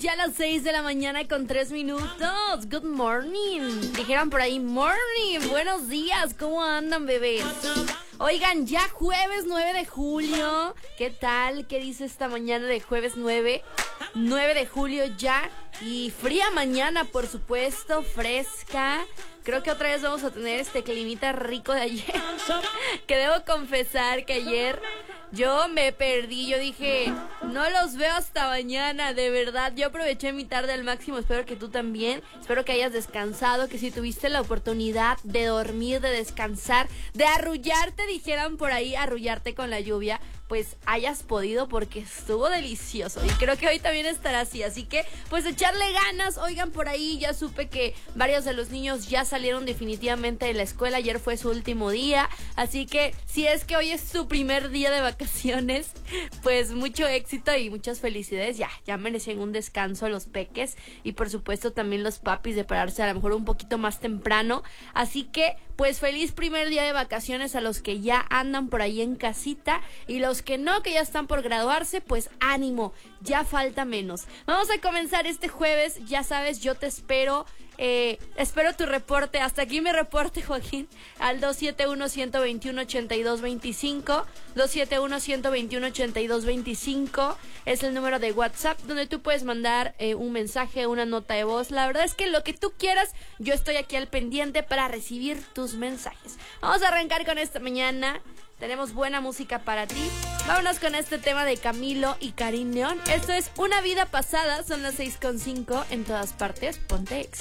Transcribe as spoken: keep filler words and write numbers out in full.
ya a las seis de la mañana con tres minutos. Good morning. Dijeron por ahí, morning. Buenos días, ¿cómo andan, bebés? Oigan, ya jueves nueve de julio. ¿Qué tal? ¿Qué dice esta mañana de jueves nueve? nueve de julio ya. Y fría mañana, por supuesto, fresca. Creo que otra vez vamos a tener este climita rico de ayer. Que debo confesar que ayer yo me perdí. Yo dije, no los veo hasta mañana, de verdad. Yo aproveché mi tarde al máximo. Espero que tú también. Espero que hayas descansado, que si tuviste la oportunidad de dormir, de descansar, de arrullarte, dijeran por ahí, arrullarte con la lluvia, pues hayas podido, porque estuvo delicioso. Y creo que hoy también estará así. Así que, pues echarle ganas. Oigan, por ahí ya supe que varios de los niños ya salieron definitivamente de la escuela. Ayer fue su último día. Así que, si es que hoy es su primer día de vacaciones, pues mucho éxito y muchas felicidades. Ya, ya merecen un descanso los peques. Y por supuesto también los papis, de pararse a lo mejor un poquito más temprano. Así que, pues feliz primer día de vacaciones a los que ya andan por ahí en casita. Y los que no, que ya están por graduarse, pues ánimo, ya falta menos. Vamos a comenzar este jueves, ya sabes, yo te espero. Eh, espero tu reporte. Hasta aquí mi reporte, Joaquín, al dos siete uno, uno dos uno, ocho dos dos cinco. dos siete uno, uno dos uno, ocho dos dos cinco es el número de WhatsApp donde tú puedes mandar eh, un mensaje, una nota de voz. La verdad es que lo que tú quieras, yo estoy aquí al pendiente para recibir tus mensajes. Vamos a arrancar con esta mañana. Tenemos buena música para ti. Vámonos con este tema de Camilo y Karim León. Esto es Una Vida Pasada. Son las seis con cinco en todas partes. Ponte Exa.